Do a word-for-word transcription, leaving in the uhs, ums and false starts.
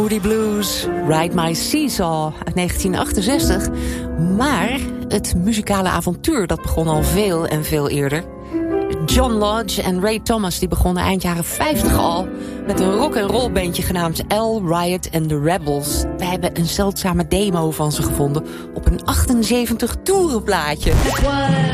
Moody Blues, Ride My Seesaw uit negentien achtenzestig. Maar het muzikale avontuur dat begon al veel en veel eerder. John Lodge en Ray Thomas die begonnen eind jaren vijftig al met een rock-and-roll bandje genaamd L, Riot and the Rebels. Wij hebben een zeldzame demo van ze gevonden op een achtenzeventig toerenplaatje.